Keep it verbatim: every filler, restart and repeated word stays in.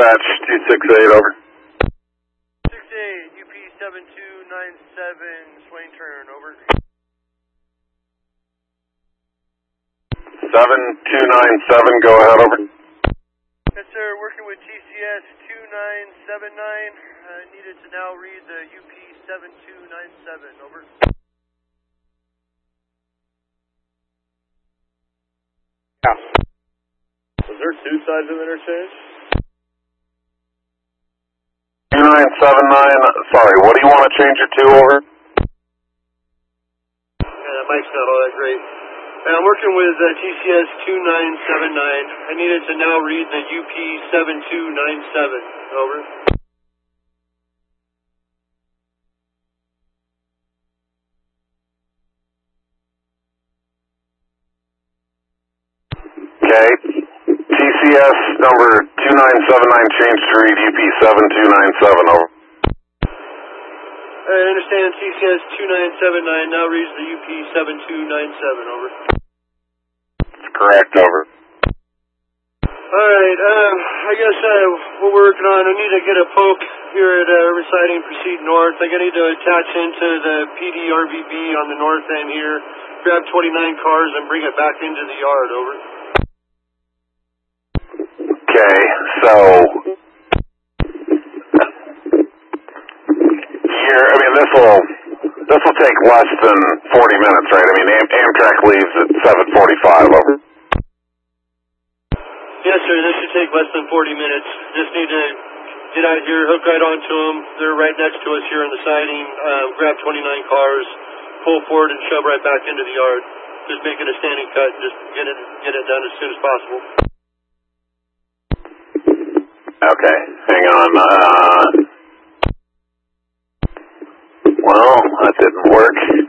dispatch two six eight, over. six eight, U P seven two nine seven, Swain turn, over. seven two nine seven, go ahead, over. Yes, sir, working with T C S two nine seven nine. Uh, needed to now read the U P seven two nine seven, over. Yeah. Was there two sides of the interchange? two nine seven nine, sorry, what do you want to change it to, over? Yeah, that mic's not all that great. I'm working with uh, T C S two nine seven nine. I needed to now read the U P seven two nine seven. Over. Okay. T C S number two nine seven nine changed to read U P seven two nine seven, over. I understand T C S two nine seven nine now reads the U P seven two nine seven, over. Correct, over. Alright, um, I guess uh, what we're working on, I need to get a poke here at uh, Reciting Proceed North. I need to attach into the P D R V B on the north end here, grab twenty-nine cars and bring it back into the yard, over. Okay, so, you're, I mean, this will, this will take less than forty minutes, right? I mean, Am Amtrak leaves at seven forty-five, over. Yes, sir, this should take less than forty minutes. Just need to get out here, hook right onto them. They're right next to us here in the siding. Uh, grab twenty-nine cars, pull forward and shove right back into the yard. Just make it a standing cut and just get it, get it done as soon as possible. Okay, hang on. Uh, well, that didn't work.